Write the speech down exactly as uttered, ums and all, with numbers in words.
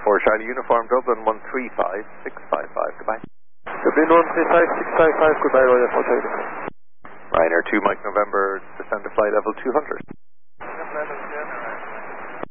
four Charlie Uniform, Dublin one three five six five five, goodbye. Dublin one three five six five five, goodbye, Roger four Charlie. Ryanair two Mike November,